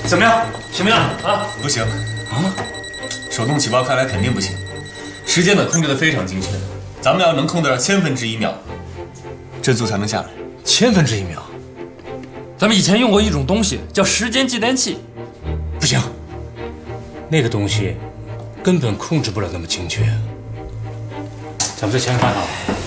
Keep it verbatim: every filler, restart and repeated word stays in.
怎么样？行不行啊？ 不行啊！手动起爆看来肯定不行，时间呢控制的非常精确，咱们要能控制到千分之一秒，帧速才能下来。 千分之一秒？ 咱们以前用过一种东西叫时间继电器， 不行，那个东西根本控制不了那么精确。咱们再想想办法。